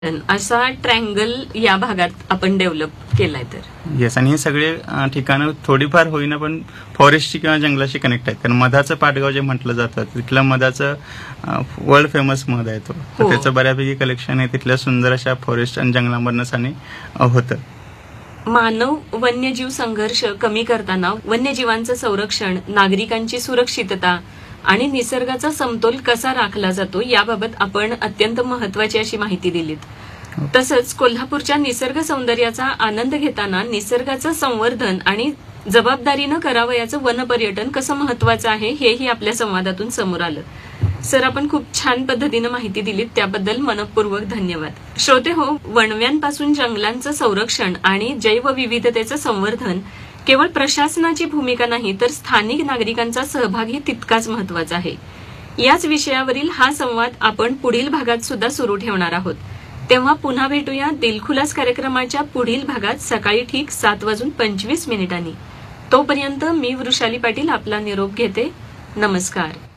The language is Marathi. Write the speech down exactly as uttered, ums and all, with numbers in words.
असा ट्रँगल या भागात आपण डेव्हलप केलाय तर येस. आणि हे सगळे अ, ठिकाणं थोडीफार होईना पण फॉरेस्टची किंवा जंगलाशी कनेक्ट आहेत. कारण मधाचं पाटगाव जे म्हटलं जातं तिथलं मधाचं वर्ल्ड फेमस मध आहे तो. तर हो. त्याचं बऱ्यापैकी कलेक्शन आहे तिथल्या सुंदर अशा फॉरेस्ट आणि जंगलामधनंच आणि अ, होतं. मानव वन्यजीव संघर्ष कमी करताना वन्यजीवांचं संरक्षण, नागरिकांची सुरक्षितता आणि निसर्गाचा समतोल कसा राखला जातो याबाबत आपण अत्यंत महत्वाची अशी माहिती दिलीत. तसंच कोल्हापूरच्या निसर्ग सौंदर्याचा आनंद घेताना निसर्गाचं संवर्धन आणि जबाबदारीनं करावयाचं वनपर्यटन कसं महत्वाचं आहे हेही आपल्या संवादातून समोर आलं. सर, आपण खूप छान पद्धतीनं माहिती दिलीत त्याबद्दल मनपूर्वक धन्यवाद. श्रोते हो, वणव्यांपासून जंगलांचं संरक्षण आणि जैवविविधतेचं संवर्धन केवळ प्रशासनाची भूमिका नाही तर स्थानिक नागरिकांचा सहभागही तितकाच महत्वाचा आहे. याच विषयावरील हा संवाद आपण पुढील भागात सुद्धा सुरू ठेवणार आहोत. तेव्हा पुन्हा भेटूया दिलखुलास कार्यक्रमाच्या पुढील भागात सकाळी ठीक सात वाजून पंचवीस मिनिटांनी. तोपर्यंत मी वृषाली पाटील आपला निरोप घेते. नमस्कार.